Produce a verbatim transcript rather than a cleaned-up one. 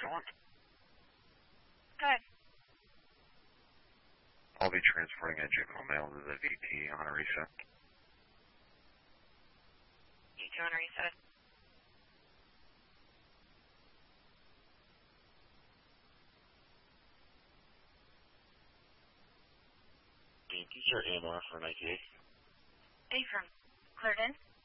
going? Good. I'll be transferring a juvenile male to the V P on a reset. You two on a reset? Is your A M R for ninety-eight? A from Cleared in?